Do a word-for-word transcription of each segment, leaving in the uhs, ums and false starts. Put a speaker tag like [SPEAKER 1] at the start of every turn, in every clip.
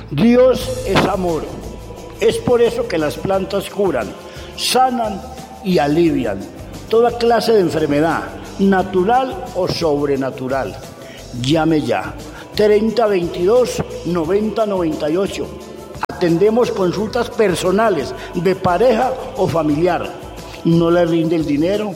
[SPEAKER 1] Dios es amor. Es por eso que las plantas curan, sanan y alivian toda clase de enfermedad, natural o sobrenatural. Llame ya, treinta veintidós noventa noventa y ocho. Atendemos consultas personales de pareja o familiar. No le rinde el dinero,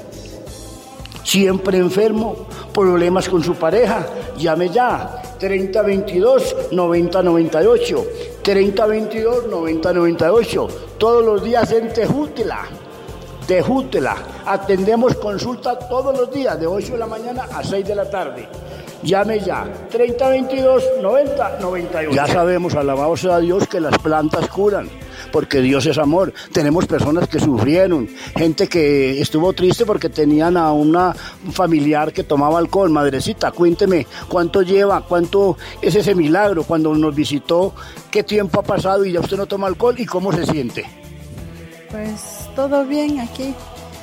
[SPEAKER 1] siempre enfermo, problemas con su pareja. Llame ya, treinta veintidós noventa noventa y ocho. treinta veintidós noventa noventa y ocho. Todos los días en Tejútela. Tejútela. Atendemos consulta todos los días de ocho de la mañana a seis de la tarde. Llame ya, treinta veintidós noventa noventa y ocho. Ya sabemos, alabado sea Dios, que las plantas curan, porque Dios es amor. Tenemos personas que sufrieron, gente que estuvo triste porque tenían a una familiar que tomaba alcohol. Madrecita, cuénteme, ¿cuánto lleva? ¿Cuánto es ese milagro? Cuando nos visitó, ¿qué tiempo ha pasado y ya usted no toma alcohol? ¿Y cómo se siente?
[SPEAKER 2] Pues todo bien aquí,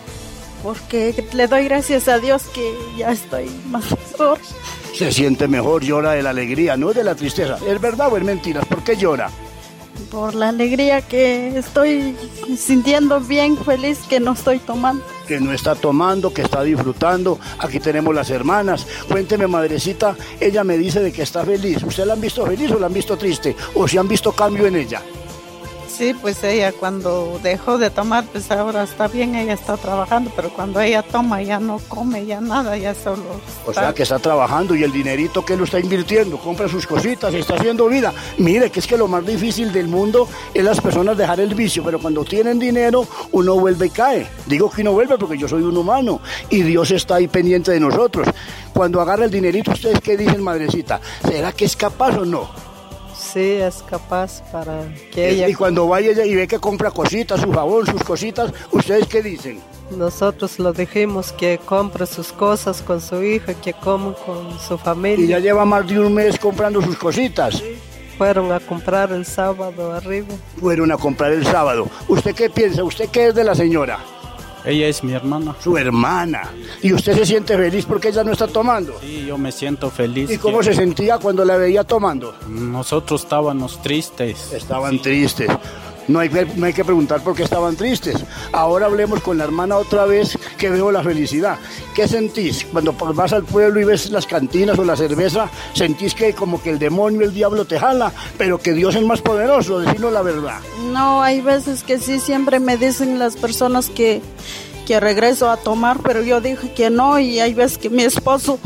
[SPEAKER 2] porque le doy gracias a Dios que ya estoy más mejor.
[SPEAKER 1] Se siente mejor, llora de la alegría, no de la tristeza. ¿Es verdad o es mentira? ¿Por qué llora?
[SPEAKER 2] Por la alegría que estoy sintiendo bien, feliz que no estoy tomando.
[SPEAKER 1] Que no está tomando, que está disfrutando. Aquí tenemos las hermanas. Cuénteme, madrecita, ella me dice de que está feliz. ¿Usted la han visto feliz o la han visto triste? ¿O si han visto cambio en ella?
[SPEAKER 3] Sí, pues ella cuando dejó de tomar, pues ahora está bien, ella está trabajando, pero cuando ella toma ya no come, ya nada, ya solo está...
[SPEAKER 1] O sea, que está trabajando y el dinerito que lo está invirtiendo, compra sus cositas, está haciendo vida. Mire, que es que lo más difícil del mundo es las personas dejar el vicio, pero cuando tienen dinero, uno vuelve y cae. Digo que uno vuelve porque yo soy un humano y Dios está ahí pendiente de nosotros. Cuando agarra el dinerito, ¿ustedes qué dicen, madrecita? ¿Será que es capaz o no?
[SPEAKER 3] Sí, es capaz para que ella...
[SPEAKER 1] Y cuando vaya ella y ve que compra cositas, su jabón, sus cositas, ¿ustedes qué dicen?
[SPEAKER 3] Nosotros lo dijimos que compre sus cosas con su hija, que coma con su familia.
[SPEAKER 1] Y ya lleva más de un mes comprando sus cositas.
[SPEAKER 3] Sí. Fueron a comprar el sábado arriba.
[SPEAKER 1] Fueron a comprar el sábado. ¿Usted qué piensa? ¿Usted qué es de la señora?
[SPEAKER 4] Ella es mi hermana.
[SPEAKER 1] Su hermana. ¿Y usted se siente feliz porque ella no está tomando?
[SPEAKER 4] Sí, yo me siento feliz.
[SPEAKER 1] ¿Y cómo
[SPEAKER 4] que...
[SPEAKER 1] se sentía cuando la veía tomando?
[SPEAKER 4] Nosotros estábamos tristes.
[SPEAKER 1] Estaban
[SPEAKER 4] sí.
[SPEAKER 1] tristes. No hay, que, no hay que preguntar por qué estaban tristes. Ahora hablemos con la hermana otra vez, que veo la felicidad. ¿Qué sentís? Cuando vas al pueblo y ves las cantinas o la cerveza, ¿sentís que como que el demonio, el diablo te jala, pero que Dios es más poderoso? Decirnos la verdad.
[SPEAKER 2] No, hay veces que sí, siempre me dicen las personas que, que regreso a tomar, pero yo dije que no, y hay veces que mi esposo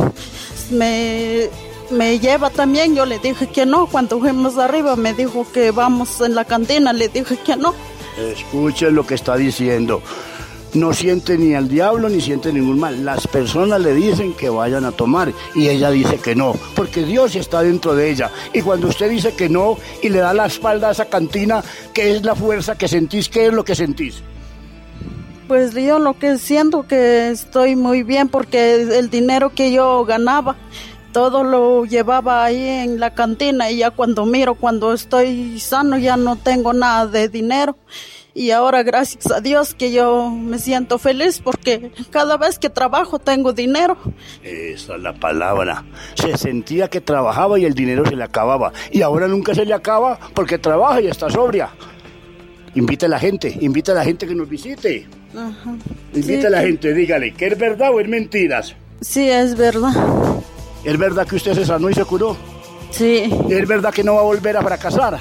[SPEAKER 2] me... me lleva también, yo le dije que no. Cuando fuimos arriba me dijo que vamos en la cantina, le dije que no.
[SPEAKER 1] Escuchen lo que está diciendo. No siente ni al diablo ni siente ningún mal. Las personas le dicen que vayan a tomar y ella dice que no, porque Dios está dentro de ella. Y cuando usted dice que no y le da la espalda a esa cantina, ¿qué es la fuerza que sentís? ¿Qué es lo que sentís?
[SPEAKER 2] Pues yo lo que siento que estoy muy bien, porque el dinero que yo ganaba todo lo llevaba ahí en la cantina, y ya cuando miro, cuando estoy sano, ya no tengo nada de dinero. Y ahora, gracias a Dios, que yo me siento feliz porque cada vez que trabajo tengo dinero.
[SPEAKER 1] Esa es la palabra. Se sentía que trabajaba y el dinero se le acababa. Y ahora nunca se le acaba porque trabaja y está sobria. Invita a la gente, invita a la gente que nos visite.
[SPEAKER 2] Ajá.
[SPEAKER 1] Invita
[SPEAKER 2] Sí,
[SPEAKER 1] a la
[SPEAKER 2] que...
[SPEAKER 1] gente, dígale, ¿que es verdad o es mentiras?
[SPEAKER 2] Sí, es verdad.
[SPEAKER 1] ¿Es verdad que usted se sanó y se curó?
[SPEAKER 2] Sí.
[SPEAKER 1] ¿Es verdad que no va a volver a fracasar?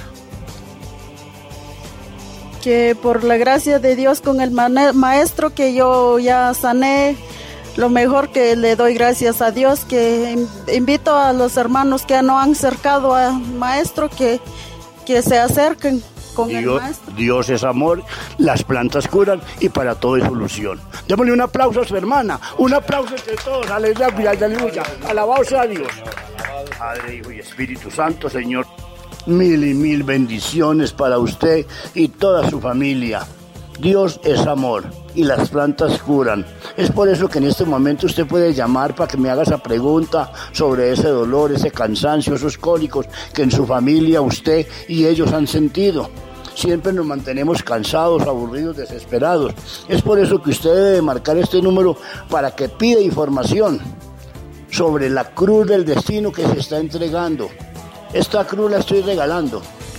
[SPEAKER 2] Que por la gracia de Dios con el maestro que yo ya sané, lo mejor que le doy gracias a Dios, que invito a los hermanos que no han acercado al maestro que, que se acerquen con
[SPEAKER 1] Dios,
[SPEAKER 2] el maestro.
[SPEAKER 1] Dios es amor, las plantas curan y para todo hay solución. Démosle un aplauso a su hermana, un aplauso entre todos, aleluya, aleluya, alabado sea Dios. Padre, Hijo y Espíritu Santo, Señor, mil y mil bendiciones para usted y toda su familia. Dios es amor y las plantas curan. Es por eso que en este momento usted puede llamar para que me haga esa pregunta sobre ese dolor, ese cansancio, esos cólicos que en su familia usted y ellos han sentido. Siempre nos mantenemos cansados, aburridos, desesperados. Es por eso que usted debe marcar este número para que pida información sobre la cruz del destino que se está entregando. Esta cruz la estoy regalando.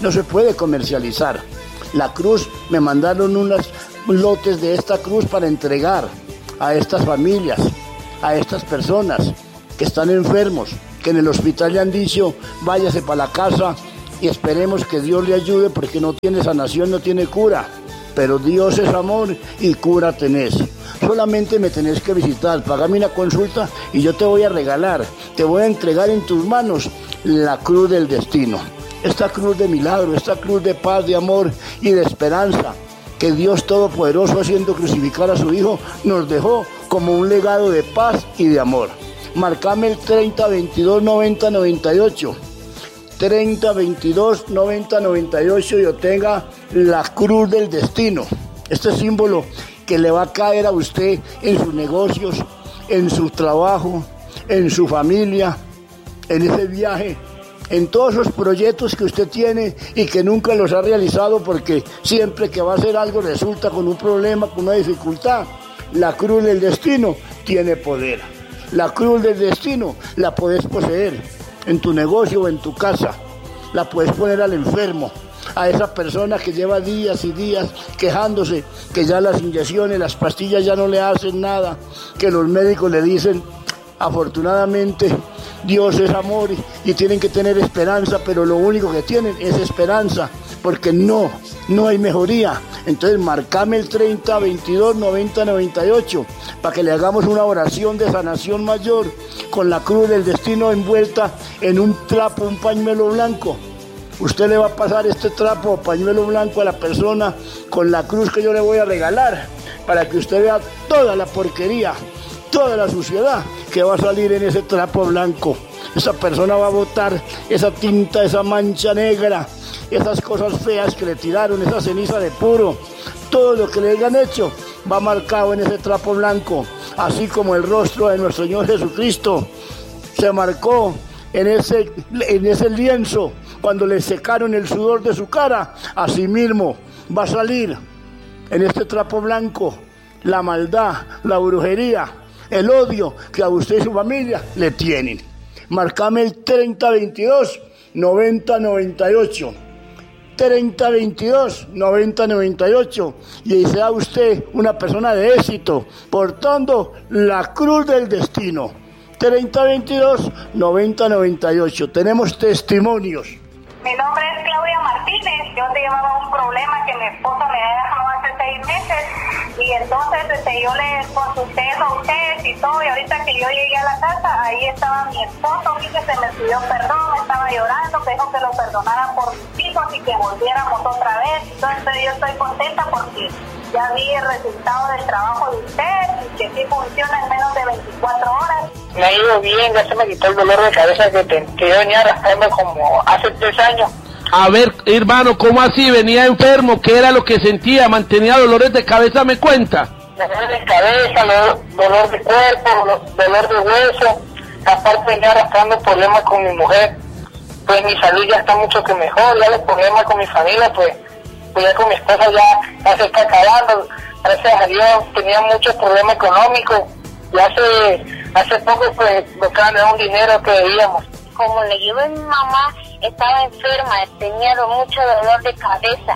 [SPEAKER 1] no se puede comercializar. La cruz, me mandaron unos lotes de esta cruz para entregar a estas familias, a estas personas que están enfermos, que en el hospital le han dicho, váyase para la casa y esperemos que Dios le ayude porque no tiene sanación, no tiene cura. Pero Dios es amor y cura tenés. Solamente me tenés que visitar, pagame una consulta y yo te voy a regalar, te voy a entregar en tus manos la cruz del destino. Esta cruz de milagro, esta cruz de paz, de amor y de esperanza que Dios Todopoderoso, haciendo crucificar a su Hijo, nos dejó como un legado de paz y de amor. Marcame el treinta, veintidós, noventa, noventa y ocho. treinta, veintidós, noventa, noventa y ocho y obtenga la cruz del destino. Este símbolo que le va a caer a usted en sus negocios, en su trabajo, en su familia, en ese viaje, en todos esos proyectos que usted tiene y que nunca los ha realizado porque siempre que va a hacer algo resulta con un problema, con una dificultad. La cruz del destino tiene poder. La cruz del destino la puedes poseer en tu negocio o en tu casa. La puedes poner al enfermo, a esa persona que lleva días y días quejándose que ya las inyecciones, las pastillas ya no le hacen nada, que los médicos le dicen, afortunadamente Dios es amor y tienen que tener esperanza, pero lo único que tienen es esperanza, porque no, no hay mejoría. Entonces marcame el treinta, veintidós, noventa, noventa y ocho para que le hagamos una oración de sanación mayor con la cruz del destino envuelta en un trapo, un pañuelo blanco. Usted le va a pasar este trapo o pañuelo blanco a la persona con la cruz que yo le voy a regalar para que usted vea toda la porquería, toda la suciedad que va a salir en ese trapo blanco. Esa persona va a botar esa tinta, esa mancha negra, esas cosas feas que le tiraron, esa ceniza de puro, todo lo que le hayan hecho va marcado en ese trapo blanco, así como el rostro de nuestro Señor Jesucristo se marcó en ese, en ese lienzo cuando le secaron el sudor de su cara. Así mismo va a salir en este trapo blanco la maldad, la brujería, el odio que a usted y su familia le tienen. Marcame el treinta, veintidós, noventa, noventa y ocho. treinta, veintidós, noventa, noventa y ocho. Y sea usted una persona de éxito, portando la cruz del destino. treinta, veintidós, noventa, noventa y ocho. Tenemos testimonios.
[SPEAKER 5] Mi nombre es Claudia Martínez. Yo llevaba un problema que mi esposo me había dejado hace seis meses. Y entonces este, yo le consulté a ustedes y todo. Y ahorita que yo llegué a la casa, ahí estaba mi esposo. Y que se me pidió perdón, estaba llorando, que dijo que lo perdonara por mis hijos y que volviéramos otra vez. Entonces yo estoy contenta porque ya vi el resultado del trabajo de ustedes y que sí funciona en menos de veinticuatro horas.
[SPEAKER 6] Me ha ido bien, ya se me quitó el dolor de cabeza que, te, que yo venía arrastrando como hace tres años.
[SPEAKER 7] A ver, hermano, ¿cómo así? Venía enfermo, ¿qué era lo que sentía? ¿Mantenía dolores de cabeza? ¿Me cuenta?
[SPEAKER 6] Dolor de cabeza, dolor, dolor de cuerpo, dolor, dolor de hueso. Aparte venía arrastrando problemas con mi mujer. Pues mi salud ya está mucho que mejor, ya los problemas con mi familia, pues, pues ya con mi esposa ya, ya se está acabando. Gracias a Dios tenía muchos problemas económicos. Y hace, hace poco pues me acaban de dar un dinero que debíamos.
[SPEAKER 8] Como le llevé a mi mamá, estaba enferma, tenía mucho dolor de cabeza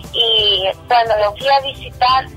[SPEAKER 8] y cuando lo fui a visitar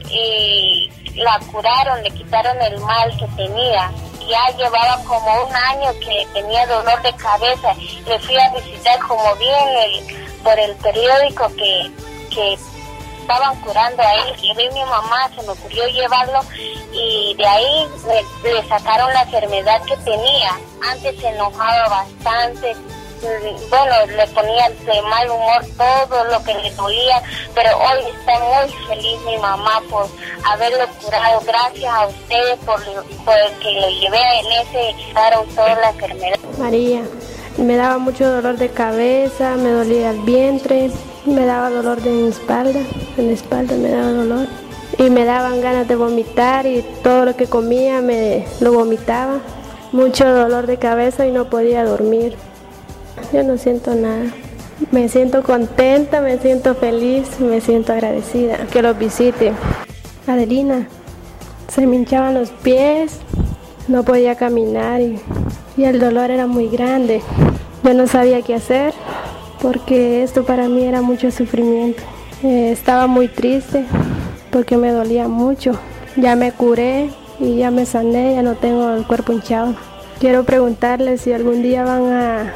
[SPEAKER 8] y la curaron, le quitaron el mal que tenía. Ya llevaba como un año que tenía dolor de cabeza. Le fui a visitar como bien el, por el periódico que, que estaban curando ahí. Llevé a mi mamá, se me ocurrió llevarlo y de ahí le, le sacaron la enfermedad que tenía. Antes se enojaba bastante, bueno, le ponía de mal humor todo lo que le dolía, pero hoy está muy feliz mi mamá por haberlo curado. Gracias a ustedes por, por el que lo llevé en ese, quitaron toda la enfermedad.
[SPEAKER 9] María, me daba mucho dolor de cabeza, me dolía el vientre, me daba dolor de mi espalda, en la espalda me daba dolor y me daban ganas de vomitar y todo lo que comía me lo vomitaba. Mucho dolor de cabeza y no podía dormir. Yo no siento nada. Me siento contenta, me siento feliz, me siento agradecida que los visite. Adelina, se me hinchaban los pies, no podía caminar y, y el dolor era muy grande. Yo no sabía qué hacer, porque esto para mí era mucho sufrimiento. Eh, estaba muy triste porque me dolía mucho. Ya me curé y ya me sané, ya no tengo el cuerpo hinchado. Quiero preguntarles si algún día van a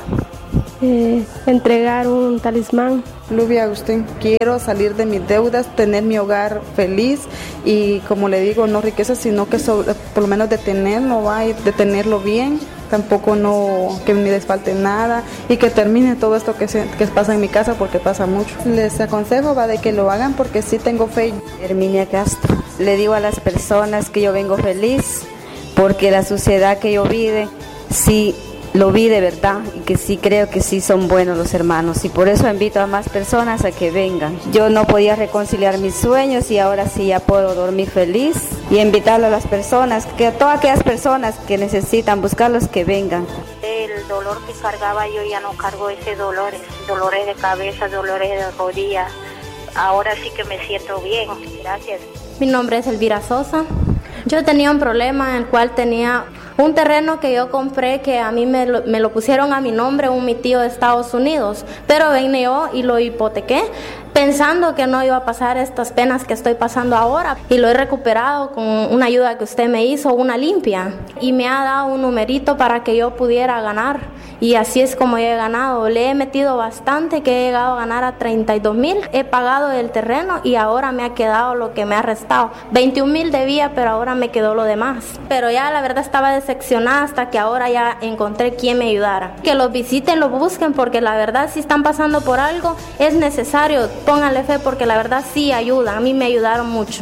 [SPEAKER 9] eh, entregar un talismán.
[SPEAKER 10] Lubia Agustín, quiero salir de mis deudas, tener mi hogar feliz y, como le digo, no riqueza, sino que sobre, por lo menos de tenerlo, ¿va? Y de tenerlo bien, tampoco no que me les falte nada y que termine todo esto que, se, que pasa en mi casa, porque pasa mucho. Les aconsejo, va, de que lo hagan porque sí tengo fe.
[SPEAKER 11] Herminia Castro, le digo a las personas que yo vengo feliz porque la sociedad que yo vive sí lo vi de verdad y que sí creo que sí son buenos los hermanos, y por eso invito a más personas a que vengan. Yo no podía reconciliar mis sueños y ahora sí ya puedo dormir feliz, y invitarlo a las personas, que a todas aquellas personas que necesitan buscarlos, que vengan.
[SPEAKER 8] El dolor que cargaba yo ya no cargo ese dolor, dolores de cabeza, dolores de rodillas. Ahora sí que me siento bien. Gracias.
[SPEAKER 12] Mi nombre es Elvira Sosa. Yo tenía un problema en el cual tenía un terreno que yo compré, que a mí me lo, me lo pusieron a mi nombre, un mi tío de Estados Unidos, pero vine yo y lo hipotequé pensando que no iba a pasar estas penas que estoy pasando ahora, y lo he recuperado con una ayuda que usted me hizo, una limpia, y me ha dado un numerito para que yo pudiera ganar, y así es como he ganado. Le he metido bastante, que he llegado a ganar a treinta y dos mil, he pagado el terreno y ahora me ha quedado lo que me ha restado. veintiún mil debía, pero ahora me quedó lo demás, pero ya la verdad estaba decepcionada hasta que ahora ya encontré quien me ayudara. Que los visiten, los busquen, porque la verdad si están pasando por algo es necesario, pónganle fe, porque la verdad sí ayuda. A mí me ayudaron mucho.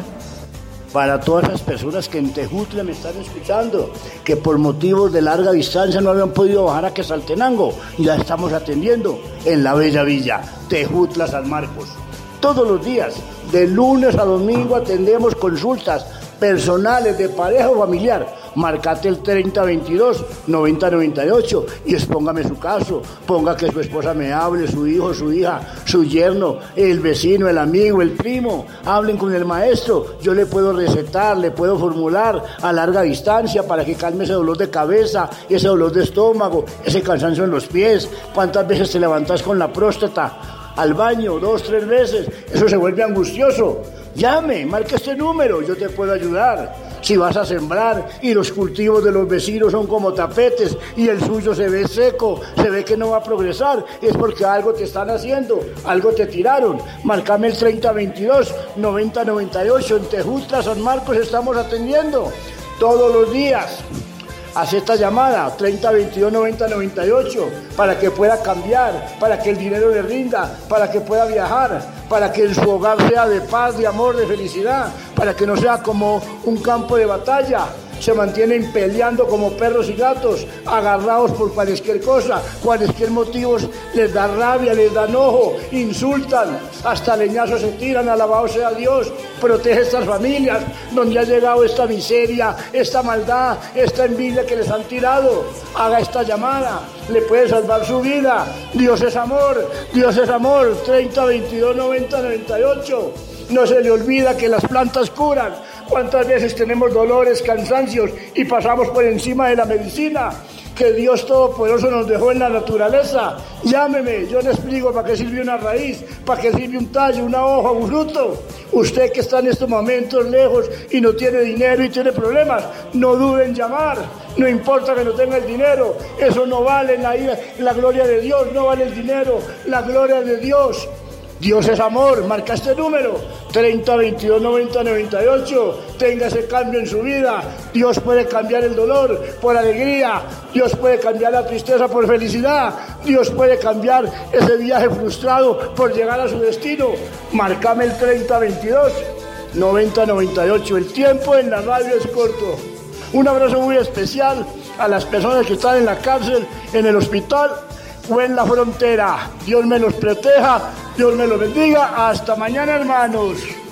[SPEAKER 1] Para todas las personas que en Tejutla me están escuchando, que por motivos de larga distancia no habían podido bajar a Quetzaltenango, ya estamos atendiendo en la bella villa, Tejutla San Marcos. Todos los días, de lunes a domingo, atendemos consultas personales de pareja o familiar. Marcate el treinta veintidós noventa noventa y ocho y expóngame su caso. Ponga que su esposa me hable, su hijo, su hija, su yerno, el vecino, el amigo, el primo. Hablen con el maestro. Yo le puedo recetar, le puedo formular a larga distancia para que calme ese dolor de cabeza, ese dolor de estómago, ese cansancio en los pies. ¿Cuántas veces te levantas con la próstata al baño? Dos, tres veces. Eso se vuelve angustioso. Llame, marque este número, yo te puedo ayudar. Si vas a sembrar y los cultivos de los vecinos son como tapetes y el suyo se ve seco, se ve que no va a progresar, es porque algo te están haciendo, algo te tiraron. Márcame el treinta veintidós noventa noventa y ocho, en Tejutla San Marcos estamos atendiendo todos los días. Haz esta llamada, treinta veintidós noventa noventa y ocho, para que pueda cambiar, para que el dinero le rinda, para que pueda viajar, para que en su hogar sea de paz, de amor, de felicidad, para que no sea como un campo de batalla. Se mantienen peleando como perros y gatos, agarrados por cualquier cosa, cualquier motivos les da rabia, les da enojo, insultan, hasta leñazos se tiran. Alabado sea Dios. Protege estas familias donde ha llegado esta miseria, esta maldad, esta envidia que les han tirado. Haga esta llamada, le puede salvar su vida. Dios es amor, Dios es amor. treinta veintidós noventa noventa y ocho. No se le olvida que las plantas curan. ¿Cuántas veces tenemos dolores, cansancios y pasamos por encima de la medicina que Dios Todopoderoso nos dejó en la naturaleza? Llámeme, yo le explico para qué sirve una raíz, para qué sirve un tallo, una hoja, un fruto. Usted que está en estos momentos lejos y no tiene dinero y tiene problemas, no dude en llamar. No importa que no tenga el dinero, eso no vale la, la gloria de Dios, no vale el dinero, la gloria de Dios. Dios es amor. Marca este número, treinta veintidós noventa noventa y ocho. Tenga ese cambio en su vida. Dios puede cambiar el dolor por alegría. Dios puede cambiar la tristeza por felicidad. Dios puede cambiar ese viaje frustrado por llegar a su destino. Marcame el treinta veintidós noventa noventa y ocho. El tiempo en la radio es corto. Un abrazo muy especial a las personas que están en la cárcel, en el hospital o en la frontera. Dios me los proteja, Dios me los bendiga. Hasta mañana, hermanos.